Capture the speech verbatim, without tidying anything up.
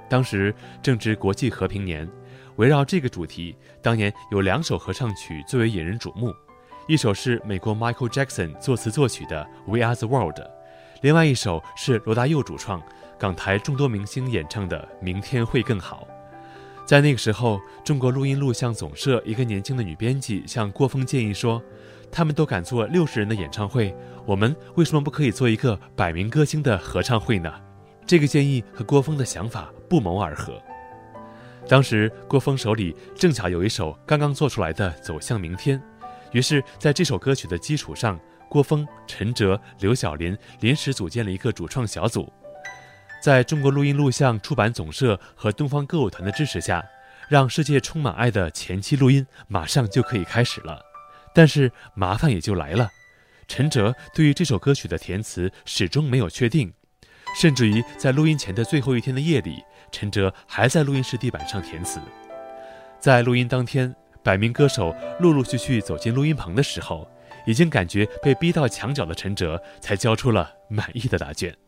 当时正值国际和平年，围绕这个主题，当年有两首合唱曲最为引人瞩目，一首是美国 Michael Jackson 作词作曲的 We Are the World， 另外一首是罗大佑主创，港台众多明星演唱的明天会更好。在那个时候，中国录音录像总社一个年轻的女编辑向郭峰建议说，他们都敢做六十人的演唱会，我们为什么不可以做一个百名歌星的合唱会呢？这个建议和郭峰的想法不谋而合。当时郭峰手里正巧有一首刚刚做出来的《走向明天》，于是在这首歌曲的基础上，郭峰、陈哲、刘晓林临时组建了一个主创小组。在中国录音录像出版总社和东方歌舞团的支持下，让世界充满爱的前期录音马上就可以开始了。但是麻烦也就来了，陈哲对于这首歌曲的填词始终没有确定，甚至于在录音前的最后一天的夜里，陈哲还在录音室地板上填词。在录音当天，百名歌手陆陆续续走进录音棚的时候，已经感觉被逼到墙角的陈哲才交出了满意的答卷。